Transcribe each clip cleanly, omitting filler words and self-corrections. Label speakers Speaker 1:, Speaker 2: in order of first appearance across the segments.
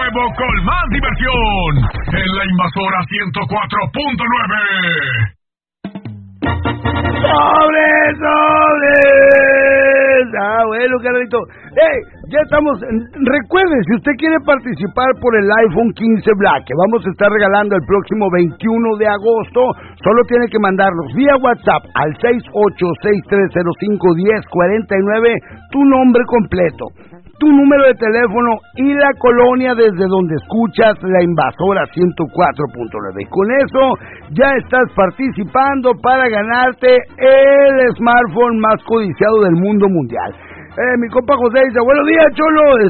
Speaker 1: nuevo con más diversión en la Invasora 104.9.
Speaker 2: ¡Sobres! Bueno, carnalito. Ya estamos. Recuerde, si usted quiere participar por el iPhone 15 Black, que vamos a estar regalando el próximo 21 de agosto, solo tiene que mandarnos vía WhatsApp al 6863051049 tu nombre completo, tu número de teléfono y la colonia desde donde escuchas la Invasora 104.9. Y con eso ya estás participando para ganarte el smartphone más codiciado del mundo mundial. Mi compa José dice, buenos días, Cholo,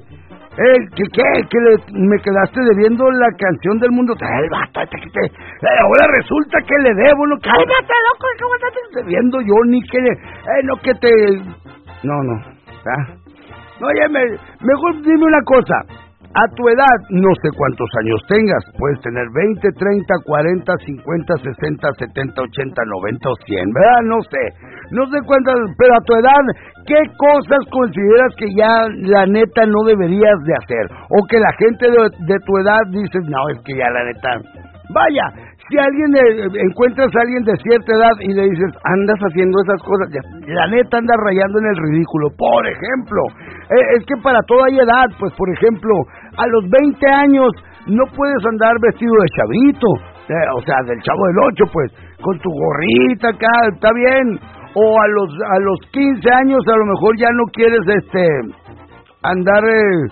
Speaker 2: que me quedaste debiendo la canción del mundo. Ahora resulta que le debo, no, cálmate, loco, ¿cómo estás debiendo yo? Ni que, no que te... No, oye, mejor dime una cosa. A tu edad, no sé cuántos años tengas. Puedes tener 20, 30, 40, 50, 60, 70, 80, 90 o 100, ¿verdad? No sé cuántas, pero a tu edad, ¿qué cosas consideras que ya la neta no deberías de hacer? O que la gente de tu edad dice, no, es que ya la neta... Vaya, si encuentras a alguien de cierta edad y le dices, andas haciendo esas cosas, la neta anda rayando en el ridículo. Por ejemplo, es que para toda edad, pues por ejemplo, a los 20 años no puedes andar vestido de chavito, o sea, del Chavo del 8, pues, con tu gorrita acá, está bien. O a los 15 años a lo mejor ya no quieres andar...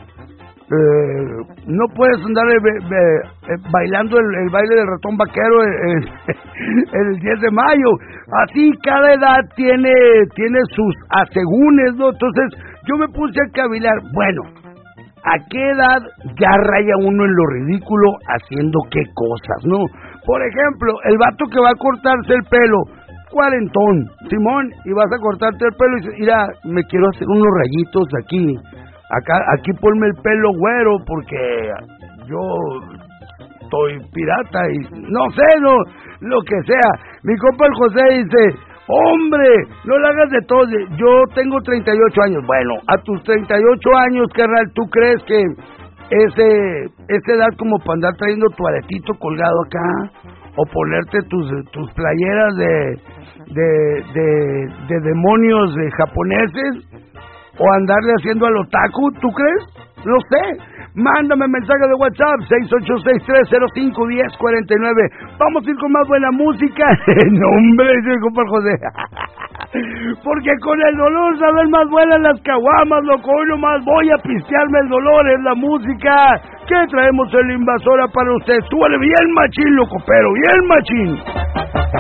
Speaker 2: no puedes andar bailando el baile del ratón vaquero el 10 de mayo. Así cada edad tiene sus asegúnes, ¿no? Entonces yo me puse a cavilar, bueno, ¿a qué edad ya raya uno en lo ridículo haciendo qué cosas, no? Por ejemplo, el vato que va a cortarse el pelo, cuarentón, Simón, y vas a cortarte el pelo y dices, mira, me quiero hacer unos rayitos aquí ponme el pelo güero porque yo estoy pirata y no sé, lo que sea. Mi compa el José dice, hombre, no lo hagas de todo. Yo tengo 38 años. Bueno, a tus 38 años, carnal, ¿tú crees que esa edad como para andar trayendo tu aretito colgado acá? O ponerte tus playeras de demonios japoneses? ¿O andarle haciendo al otaku? ¿Tú crees? No sé. Mándame mensaje de WhatsApp 6863051049. Vamos a ir con más buena música. No, hombre, dice mi compa José. Porque con el dolor saben más buenas las caguamas, loco. Hoy nomás voy a pistearme el dolor en la música que traemos en la Invasora para usted. Súbale bien machín, loco, pero bien machín.